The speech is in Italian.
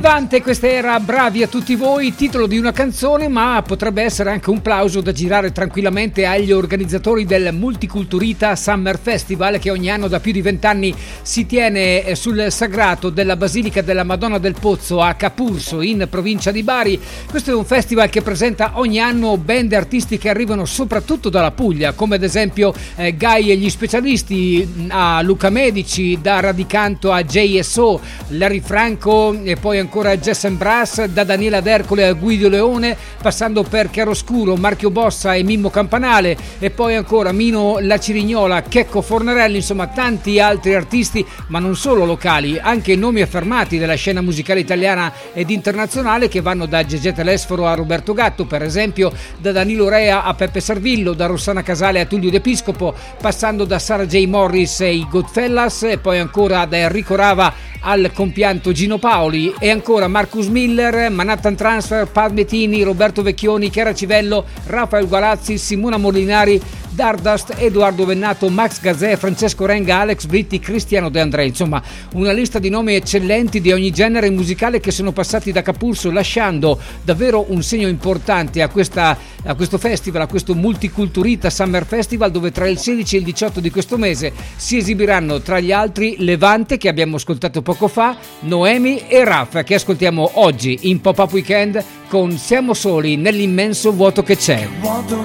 Levante, questa era Bravi a tutti voi, titolo di una canzone, ma potrebbe essere anche un plauso da girare tranquillamente agli organizzatori del Multiculturita Summer Festival, che ogni anno da più di 20 anni si tiene sul sagrato della Basilica della Madonna del Pozzo a Capurso, in provincia di Bari. Questo è un festival che presenta ogni anno band e artisti che arrivano soprattutto dalla Puglia, come ad esempio Gai e gli Specialisti, a Luca Medici, da Radicanto a JSO, Larry Franco e poi ancora Jess and Brass, da Daniela D'Ercole a Guido Leone, passando per Chiaroscuro, Marchio Bossa e Mimmo Campanale, e poi ancora Mino La Cirignola, Checco Fornarelli, insomma tanti altri artisti, ma non solo locali, anche nomi affermati della scena musicale italiana ed internazionale, che vanno da Gegè Telesforo a Roberto Gatto, per esempio, da Danilo Rea a Peppe Servillo, da Rossana Casale a Tullio D'Episcopo, passando da Sarah J. Morris e i Goodfellas, e poi ancora da Enrico Rava al compianto Gino Paoli, e ancora Marcus Miller, Manhattan Transfer, Pat Metini, Roberto Vecchioni, Chiara Civello, Rafael Gualazzi, Simona Molinari, Dardust, Edoardo Vennato, Max Gazzè, Francesco Renga, Alex Britti, Cristiano De André. Insomma, una lista di nomi eccellenti di ogni genere musicale che sono passati da Capurso, lasciando davvero un segno importante a questo festival, a questo Multiculturita Summer Festival, dove tra il 16 e il 18 di questo mese si esibiranno tra gli altri Levante, che abbiamo ascoltato poco fa, Noemi e Raf, che ascoltiamo oggi in Pop-Up Weekend con Siamo soli nell'immenso vuoto che c'è.